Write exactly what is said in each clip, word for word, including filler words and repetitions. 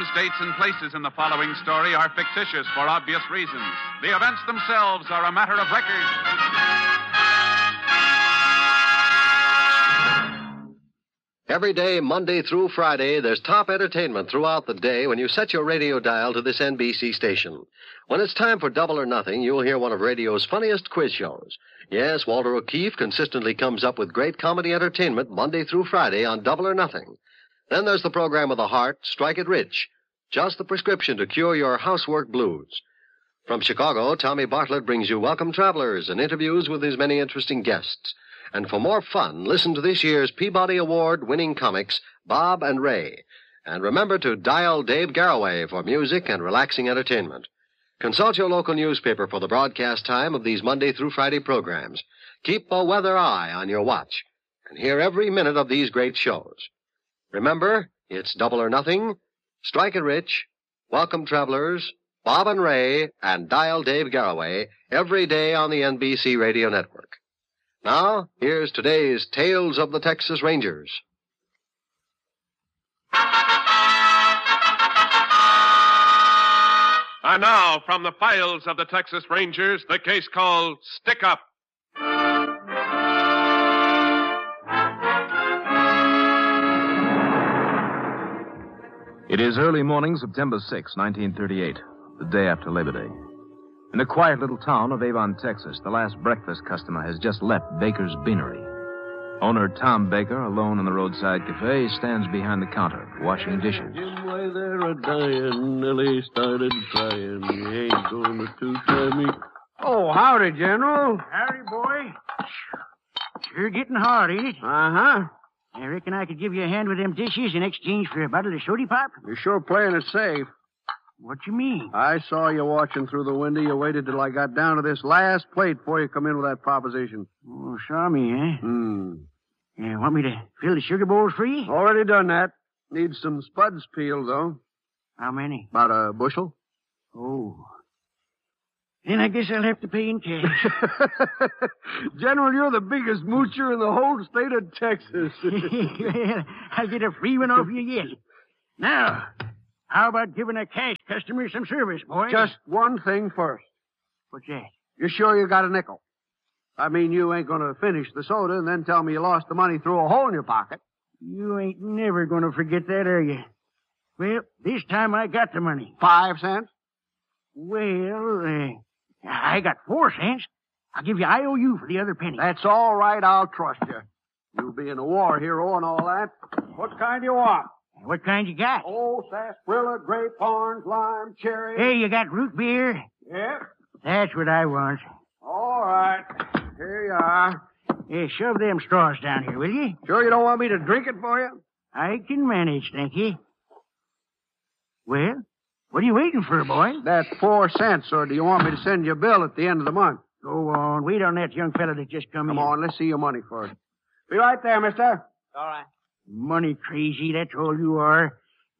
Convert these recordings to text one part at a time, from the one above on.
Dates and places in the following story are fictitious for obvious reasons. The events themselves are a matter of record. Every day, Monday through Friday, there's top entertainment throughout the day when you set your radio dial to this N B C station. When it's time for Double or Nothing, you'll hear one of radio's funniest quiz shows. Yes, Walter O'Keefe consistently comes up with great comedy entertainment Monday through Friday on Double or Nothing. Then there's the program of the heart, Strike It Rich. Just the prescription to cure your housework blues. From Chicago, Tommy Bartlett brings you Welcome Travelers and interviews with his many interesting guests. And for more fun, listen to this year's Peabody Award-winning comics, Bob and Ray. And remember to dial Dave Garroway for music and relaxing entertainment. Consult your local newspaper for the broadcast time of these Monday through Friday programs. Keep a weather eye on your watch and hear every minute of these great shows. Remember, it's Double or Nothing, Strike It Rich, Welcome Travelers, Bob and Ray, and Dial Dave Garroway every day on the N B C Radio Network. Now, here's today's Tales of the Texas Rangers. And now, from the files of the Texas Rangers, the case called Stick Up. It is early morning, September sixth, nineteen thirty-eight, the day after Labor Day. In the quiet little town of Avon, Texas, the last breakfast customer has just left Baker's Beanery. Owner Tom Baker, alone in the roadside cafe, stands behind the counter, washing dishes. Jim, why they're a-dying, Nellie started crying. You ain't going to try me. Oh, howdy, General. Howdy, boy. Sure getting hard, ain't it? Uh-huh. I reckon I could give you a hand with them dishes in exchange for a bottle of soda pop. You're sure playing it safe. What you mean? I saw you watching through the window. You waited till I got down to this last plate before you come in with that proposition. Oh, saw me, eh? Hmm. You want me to fill the sugar bowls for you? Already done that. Need some spuds peeled, though. How many? About a bushel. Oh. Then I guess I'll have to pay in cash. General, you're the biggest moocher in the whole state of Texas. Well, I'll get a free one off you yet. Now, how about giving a cash customer some service, boy? Just one thing first. What's that? You sure you got a nickel? I mean, you ain't going to finish the soda and then tell me you lost the money through a hole in your pocket. You ain't never going to forget that, are you? Well, this time I got the money. Five cents? Well, uh, I got four cents. I'll give you I O U for the other penny. That's all right. I'll trust you. You being a war hero and all that. What kind do you want? What kind you got? Oh, sarsaparilla, grape, orange, lime, cherry. Hey, you got root beer? Yeah. That's what I want. All right. Here you are. Hey, shove them straws down here, will you? Sure you don't want me to drink it for you? I can manage, thank you. Well, what are you waiting for, boy? That's four cents, or do you want me to send you a bill at the end of the month? Go on. Wait on that young fella that just come in. Come on, let's see your money first. Be right there, mister. All right. Money crazy, that's all you are.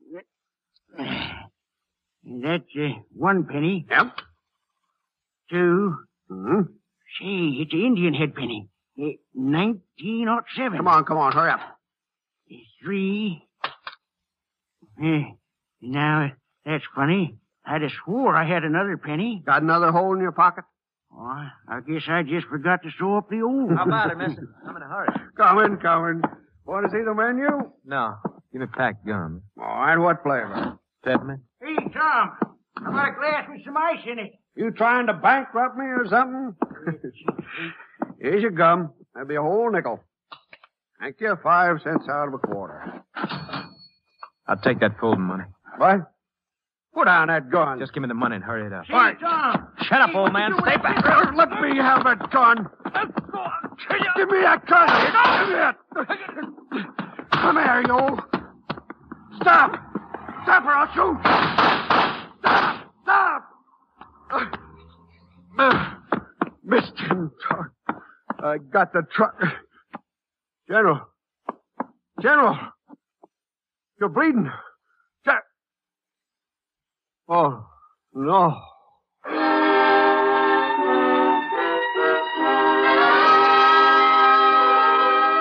That's uh, one penny. Yep. Two. Mm-hmm. Say, it's an Indian head penny. Uh, nineteen oh seven. Come on, come on, hurry up. Uh, three. Uh, now, that's funny. I'd have swore I had another penny. Got another hole in your pocket? Oh, I guess I just forgot to sew up the old. How about it, mister? I'm in a hurry. Coming, coming. Want to see the menu? No. Give me packed gum. All right, what flavor? Peppermint? Hey, Tom. How about a glass with some ice in it? You trying to bankrupt me or something? Here's your gum. That'll be a whole nickel. Thank you. Five cents out of a quarter. I'll take that folding money. What? Put down that gun. Just give me the money and hurry it up. Hey, right. Tom. Shut up, old man. Stay back. Uh, let me have that gun. Give me that gun. Give me it. Come here, you. Stop. Stop or I'll shoot. Stop. Stop. Uh, uh, Mister I got the truck. General. General. You're bleeding. Gen- oh, no.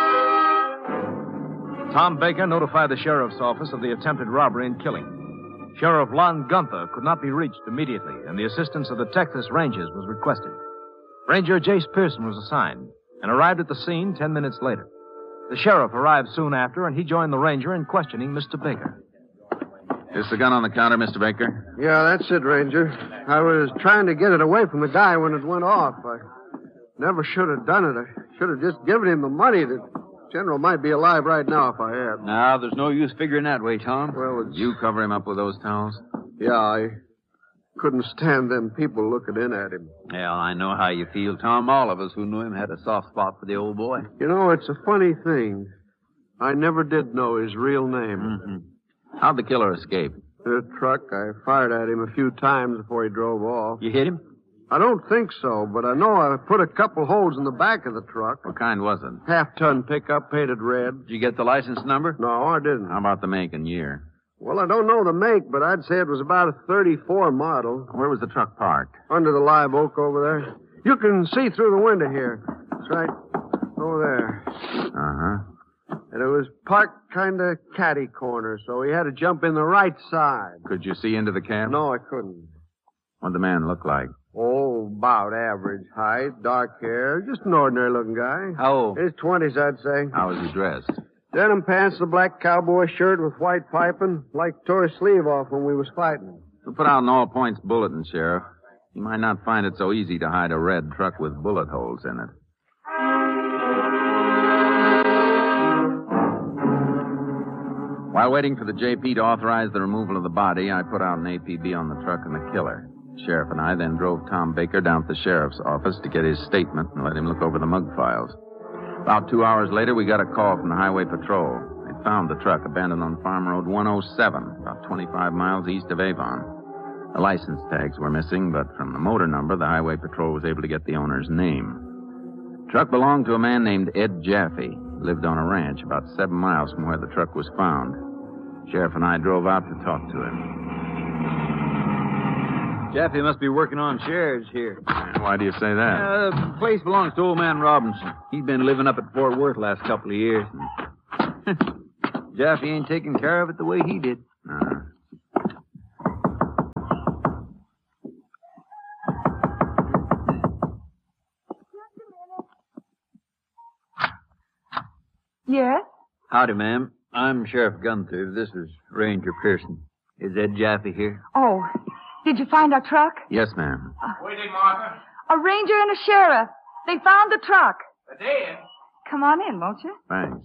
Tom Baker notified the sheriff's office of the attempted robbery and killing. Sheriff Lon Gunther could not be reached immediately, and the assistance of the Texas Rangers was requested. Ranger Jace Pearson was assigned and arrived at the scene ten minutes later. The sheriff arrived soon after, and he joined the ranger in questioning Mister Baker. Is the gun on the counter, Mister Baker? Yeah, that's it, Ranger. I was trying to get it away from the guy when it went off. I never should have done it. I should have just given him the money. The General might be alive right now if I had. No, there's no use figuring that way, Tom. Well, it's... You cover him up with those towels? Yeah, I couldn't stand them people looking in at him. Yeah, I know how you feel, Tom. All of us who knew him had a soft spot for the old boy. You know, it's a funny thing. I never did know his real name. Mm-hmm. How'd the killer escape? The truck, I fired at him a few times before he drove off. You hit him? I don't think so, but I know I put a couple holes in the back of the truck. What kind was it? Half-ton pickup, painted red. Did you get the license number? No, I didn't. How about the make and year? Well, I don't know the make, but I'd say it was about a thirty-four model. Where was the truck parked? Under the live oak over there. You can see through the window here. It's right over there. Uh-huh. And it was parked kind of catty corner, so he had to jump in the right side. Could you see into the cab? No, I couldn't. What'd the man look like? Oh, about average height, dark hair, just an ordinary-looking guy. How old? His twenties, I'd say. How was he dressed? Denim pants, a black cowboy shirt with white piping, like tore his sleeve off when we was fighting. We'll put out an all-points bulletin, Sheriff. You might not find it so easy to hide a red truck with bullet holes in it. While waiting for the J P to authorize the removal of the body, I put out an A P B on the truck and the killer. Sheriff and I then drove Tom Baker down to the sheriff's office to get his statement and let him look over the mug files. About two hours later, we got a call from the highway patrol. They found the truck abandoned on Farm Road one oh seven, about twenty-five miles east of Avon. The license tags were missing, but from the motor number, the highway patrol was able to get the owner's name. The truck belonged to a man named Ed Jaffe, who lived on a ranch about seven miles from where the truck was found. Sheriff and I drove out to talk to him. Jaffe must be working on shares here. Why do you say that? Uh, the place belongs to old man Robinson. He's been living up at Fort Worth last couple of years. Jaffe ain't taking care of it the way he did. Uh-huh. Yes? Howdy, ma'am. I'm Sheriff Gunther. This is Ranger Pearson. Is Ed Jaffe here? Oh, did you find our truck? Yes, ma'am. Waiting, Martha. A ranger and a sheriff. They found the truck. The dead. Come on in, won't you? Thanks.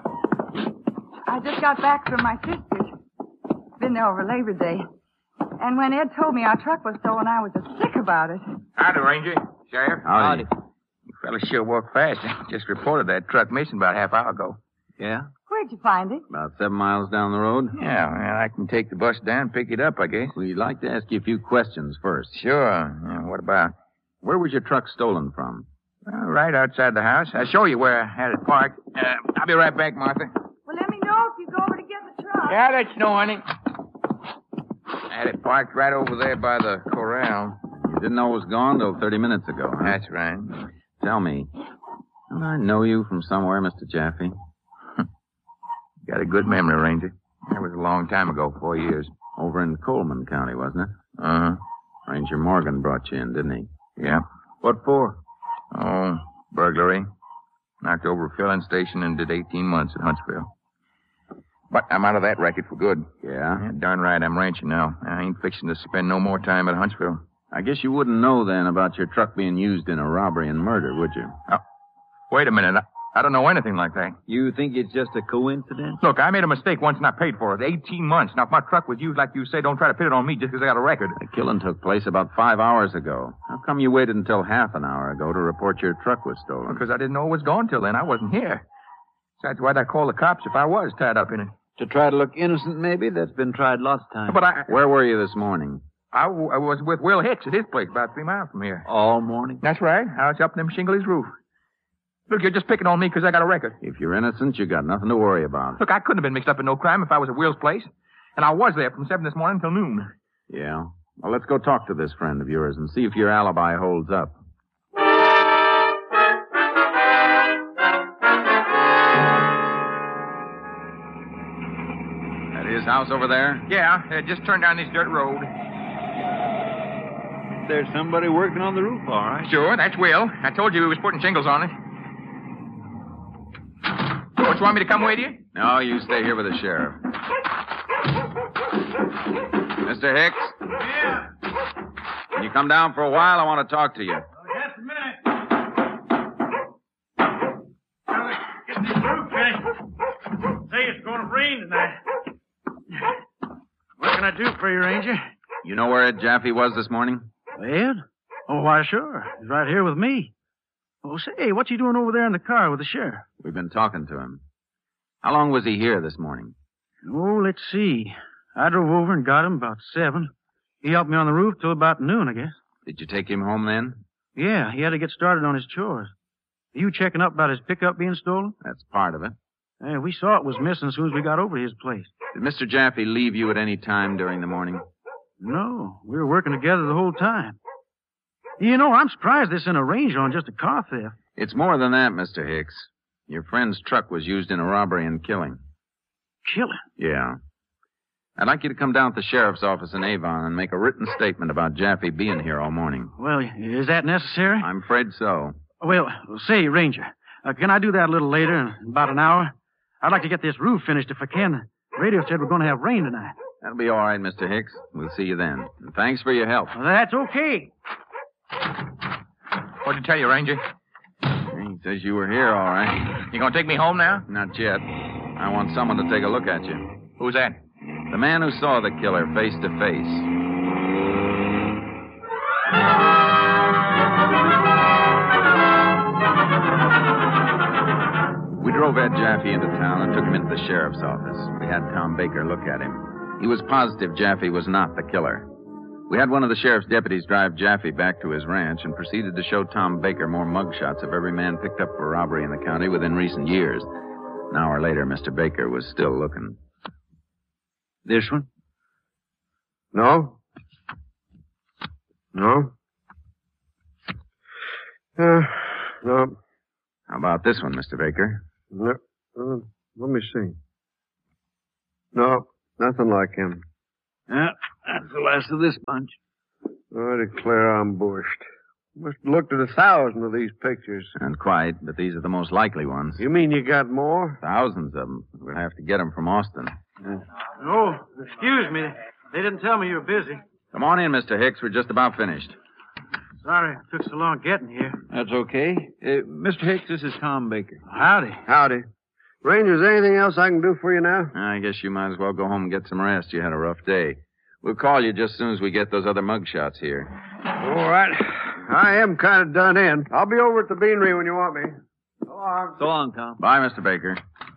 I just got back from my sister's. Been there over Labor Day. And when Ed told me our truck was stolen, I was just sick about it. Howdy, Ranger. Sheriff. Howdy. You fellas sure walk fast. Just reported that truck missing about a half hour ago. Yeah? Where'd you find it? About seven miles down the road. Yeah, well, I can take the bus down and pick it up, I guess. We'd like to ask you a few questions first. Sure. Yeah, what about? Where was your truck stolen from? Uh, right outside the house. I'll show you where I had it parked. Uh, I'll be right back, Martha. Well, let me know if you go over to get the truck. Yeah, that's no, honey. I had it parked right over there by the corral. You didn't know it was gone till thirty minutes ago, huh? That's right. Tell me, don't I know you from somewhere, Mister Jaffe? Got a good memory, Ranger. That was a long time ago, four years. Over in Coleman County, wasn't it? Uh-huh. Ranger Morgan brought you in, didn't he? Yeah. What for? Oh, burglary. Knocked over a filling station and did eighteen months at Huntsville. But I'm out of that racket for good. Yeah? Yeah, darn right, I'm ranching now. I ain't fixing to spend no more time at Huntsville. I guess you wouldn't know then about your truck being used in a robbery and murder, would you? Oh, wait a minute. I, I don't know anything like that. You think it's just a coincidence? Look, I made a mistake once and I paid for it. eighteen months. Now, if my truck was used like you say, don't try to pin it on me just because I got a record. The killing took place about five hours ago. How come you waited until half an hour ago to report your truck was stolen? Because I didn't know it was gone till then. I wasn't here. Besides, why'd I call the cops if I was tied up in it? To try to look innocent, maybe? That's been tried lots of times. But I... Where were you this morning? I, w- I was with Will Hicks at his place about three miles from here. All morning? That's right. I was up in them shingles roof. Look, you're just picking on me because I got a record. If you're innocent, you got nothing to worry about. Look, I couldn't have been mixed up in no crime if I was at Will's place. And I was there from seven this morning till noon. Yeah? Well, let's go talk to this friend of yours and see if your alibi holds up. That is house over there? Yeah, uh, just turn down this dirt road. There's somebody working on the roof, all right. Sure, that's Will. I told you he was putting shingles on it. Don't you want me to come with you? No, you stay here with the sheriff. Mister Hicks? Yeah. Can you come down for a while? I want to talk to you. Just a minute. Now, get this roof finished. Say it's going to rain tonight. What can I do for you, Ranger? You know where Ed Jaffe was this morning? Ed? Oh, why, sure. He's right here with me. Oh, say, what's he doing over there in the car with the sheriff? We've been talking to him. How long was he here this morning? Oh, let's see. I drove over and got him about seven. He helped me on the roof till about noon, I guess. Did you take him home then? Yeah, he had to get started on his chores. Are you checking up about his pickup being stolen? That's part of it. Hey, we saw it was missing as soon as we got over to his place. Did Mister Jaffe leave you at any time during the morning? No, we were working together the whole time. You know, I'm surprised this isn't a range on just a car theft. It's more than that, Mister Hicks. Your friend's truck was used in a robbery and killing. Killing? Yeah. I'd like you to come down to the sheriff's office in Avon and make a written statement about Jaffe being here all morning. Well, is that necessary? I'm afraid so. Well, say, Ranger, uh, can I do that a little later, in about an hour? I'd like to get this roof finished if I can. The radio said we're going to have rain tonight. That'll be all right, Mister Hicks. We'll see you then. And thanks for your help. Well, that's okay. What'd he tell you, Ranger? He says you were here, all right. You gonna take me home now? Not yet. I want someone to take a look at you. Who's that? The man who saw the killer face to face. We drove Ed Jaffe into town and took him into the sheriff's office. We had Tom Baker look at him. He was positive Jaffe was not the killer. We had one of the sheriff's deputies drive Jaffe back to his ranch and proceeded to show Tom Baker more mugshots of every man picked up for robbery in the county within recent years. An hour later, Mister Baker was still looking. This one? No. No. Uh, no. How about this one, Mister Baker? No. Uh, let me see. No, nothing like him. Yeah, that's the last of this bunch. I declare I'm bushed. Must have looked at a thousand of these pictures. And quite, but these are the most likely ones. You mean you got more? Thousands of them. We'll have to get them from Austin. Uh, oh, excuse me. They didn't tell me you were busy. Come on in, Mister Hicks. We're just about finished. Sorry it took so long getting here. That's okay. Uh, Mister Hicks, this is Tom Baker. Howdy. Howdy. Ranger, is there anything else I can do for you now? I guess you might as well go home and get some rest. You had a rough day. We'll call you just as soon as we get those other mugshots here. All right. I am kind of done in. I'll be over at the beanery when you want me. So long. So long, Tom. Bye, Mister Baker.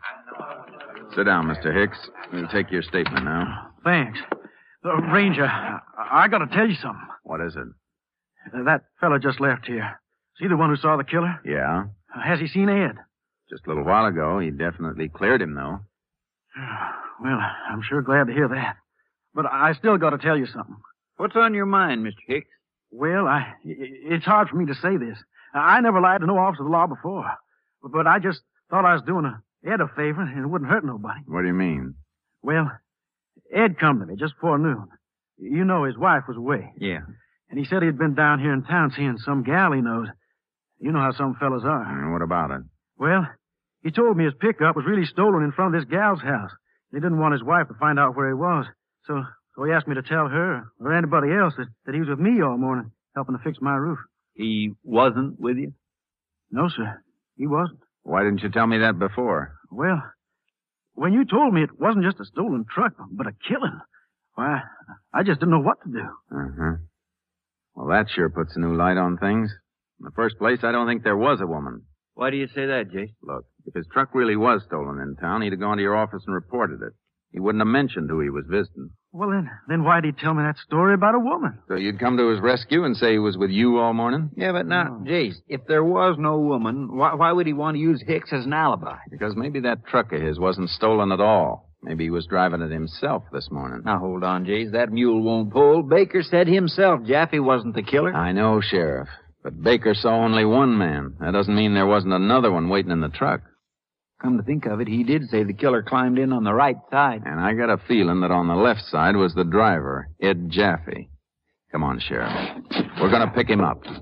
Sit down, Mister Hicks. We'll take your statement now. Thanks. Uh, Ranger, I, I got to tell you something. What is it? Uh, that fella just left here. Is he the one who saw the killer? Yeah. Uh, has he seen Ed? Just a little while ago. He definitely cleared him, though. Well, I'm sure glad to hear that. But I still got to tell you something. What's on your mind, Mister Hicks? Well, I, it's hard for me to say this. I never lied to no officer of the law before. But I just thought I was doing a, Ed a favor and it wouldn't hurt nobody. What do you mean? Well, Ed come to me just before noon. You know his wife was away. Yeah. And he said he'd been down here in town seeing some gal he knows. You know how some fellas are. And what about it? Well, he told me his pickup was really stolen in front of this gal's house. He didn't want his wife to find out where he was. So, so he asked me to tell her or anybody else that, that he was with me all morning helping to fix my roof. He wasn't with you? No, sir. He wasn't. Why didn't you tell me that before? Well, when you told me it wasn't just a stolen truck, but a killing, why, I just didn't know what to do. Uh-huh. Well, that sure puts a new light on things. In the first place, I don't think there was a woman. Why do you say that, Jase? Look, if his truck really was stolen in town, he'd have gone to your office and reported it. He wouldn't have mentioned who he was visiting. Well, then, then why'd he tell me that story about a woman? So you'd come to his rescue and say he was with you all morning? Yeah, but now, oh. Jase, if there was no woman, why, why would he want to use Hicks as an alibi? Because maybe that truck of his wasn't stolen at all. Maybe he was driving it himself this morning. Now, hold on, Jase. That mule won't pull. Baker said himself Jaffe wasn't the killer. I know, Sheriff. But Baker saw only one man. That doesn't mean there wasn't another one waiting in the truck. Come to think of it, he did say the killer climbed in on the right side. And I got a feeling that on the left side was the driver, Ed Jaffe. Come on, Sheriff. We're going to pick him up.